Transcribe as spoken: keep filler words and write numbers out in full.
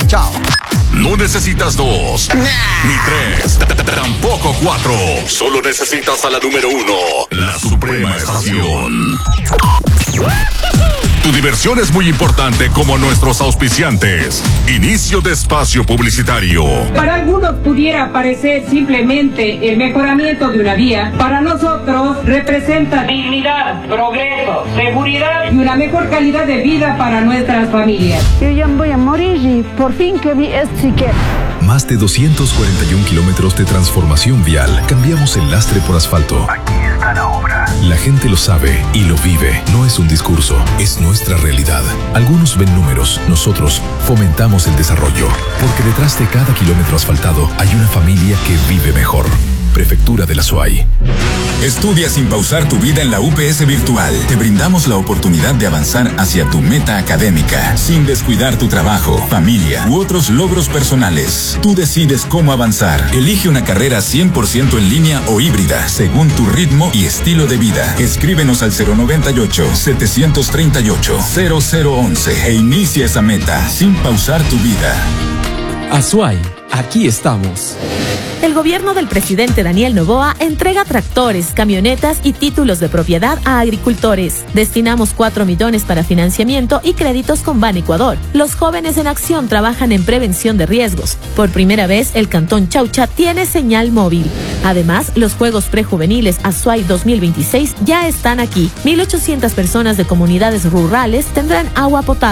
Chao. No necesitas dos, nah. ni tres, tampoco cuatro. Solo necesitas a la número uno, la Suprema Estación. Tu diversión es muy importante como nuestros auspiciantes. Inicio de espacio publicitario. Para algunos pudiera parecer simplemente el mejoramiento de una vía. Para nosotros representa dignidad, progreso, seguridad y una mejor calidad de vida para nuestras familias. Yo ya voy a morir y por fin que vi esto siquiera. Más de doscientos cuarenta y un kilómetros de transformación vial. Cambiamos el lastre por asfalto. Aquí está la obra. La gente lo sabe y lo vive. No es un discurso, es nuestra realidad. Algunos ven números, nosotros fomentamos el desarrollo. Porque detrás de cada kilómetro asfaltado hay una familia que vive mejor. Prefectura de la SUAY. Estudia sin pausar tu vida en la U P S Virtual. Te brindamos la oportunidad de avanzar hacia tu meta académica, sin descuidar tu trabajo, familia u otros logros personales. Tú decides cómo avanzar. Elige una carrera cien por ciento en línea o híbrida, según tu ritmo y estilo de vida. Escríbenos al cero noventa y ocho, setecientos treinta y ocho, cero cero once e inicia esa meta sin pausar tu vida. Azuay, aquí estamos. El gobierno del presidente Daniel Noboa entrega tractores, camionetas y títulos de propiedad a agricultores. Destinamos cuatro millones para financiamiento y créditos con Ban Ecuador. Los jóvenes en acción trabajan en prevención de riesgos. Por primera vez, el Cantón Chaucha tiene señal móvil. Además, los Juegos Prejuveniles Azuay dos mil veintiséis ya están aquí. mil ochocientas personas de comunidades rurales tendrán agua potable.